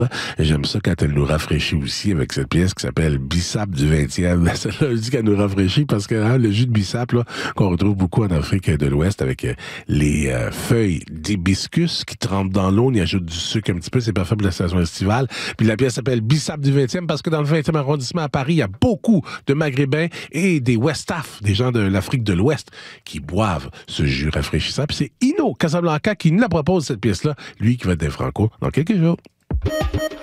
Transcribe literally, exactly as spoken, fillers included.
Et j'aime ça quand elle nous rafraîchit aussi avec cette pièce qui s'appelle Bissap du vingtième. Celle-là, je dis qu'elle nous rafraîchit parce que hein, le jus de bissap, là, qu'on retrouve beaucoup en Afrique de l'Ouest avec euh, les euh, feuilles d'hibiscus qui trempent dans l'eau, on y ajoute du sucre un petit peu, c'est parfait pour la saison estivale. Puis la pièce s'appelle Bissap du vingtième parce que dans le vingtième arrondissement à Paris, il y a beaucoup de Maghrébins et des Westaf, des gens de l'Afrique de l'Ouest, qui boivent ce jus rafraîchissant. Puis c'est Ino Casablanca qui nous la propose, cette pièce-là, lui qui va être des Franco dans quelques jours.